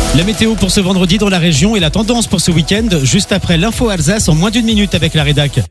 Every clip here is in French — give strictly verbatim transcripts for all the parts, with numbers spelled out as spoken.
La météo pour ce vendredi dans la région et la tendance pour ce week-end, juste après l'info Alsace en moins d'une minute avec la rédac.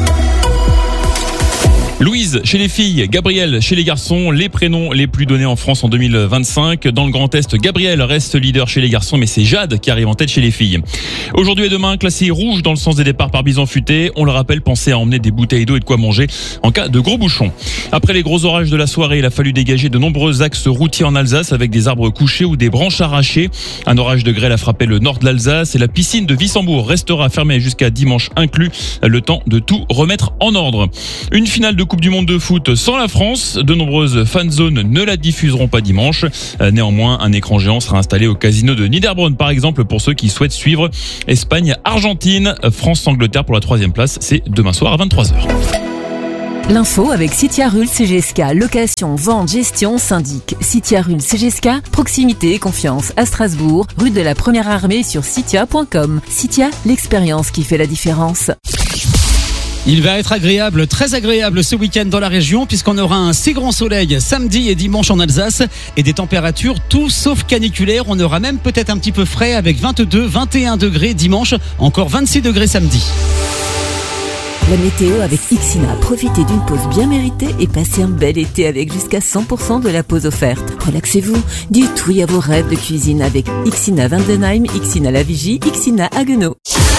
Louise chez les filles, Gabriel chez les garçons, les prénoms les plus donnés en France en deux mille vingt-cinq. Dans le Grand Est, Gabriel reste leader chez les garçons, mais c'est Jade qui arrive en tête chez les filles. Aujourd'hui et demain, classé rouge dans le sens des départs par bison futé. On le rappelle, pensez à emmener des bouteilles d'eau et de quoi manger en cas de gros bouchons. Après les gros orages de la soirée, il a fallu dégager de nombreux axes routiers en Alsace avec des arbres couchés ou des branches arrachées. Un orage de grêle a frappé le nord de l'Alsace et la piscine de Wissembourg restera fermée jusqu'à dimanche inclus, le temps de tout remettre en ordre. Une finale de Coupe du Monde de foot sans la France. De nombreuses fanzones ne la diffuseront pas dimanche. Néanmoins, un écran géant sera installé au casino de Niederbronn, par exemple, pour ceux qui souhaitent suivre Espagne-Argentine. France-Angleterre pour la troisième place, c'est demain soir à vingt-trois heures. L'info avec Citia Rul C G S K, location, vente, gestion, syndic. Citia Rul C G S K, proximité et confiance à Strasbourg, rue de la Première Armée sur citia point com. Citia, l'expérience qui fait la différence. Il va être agréable, très agréable ce week-end dans la région puisqu'on aura un si grand soleil samedi et dimanche en Alsace et des températures tout sauf caniculaires. On aura même peut-être un petit peu frais avec vingt-deux, vingt et un degrés dimanche, encore vingt-six degrés samedi. La météo avec Ixina. Profitez d'une pause bien méritée et passez un bel été avec jusqu'à cent pour cent de la pause offerte. Relaxez-vous, dites oui à vos rêves de cuisine avec Ixina Vandenheim, Ixina La Vigie, Ixina Haguenau.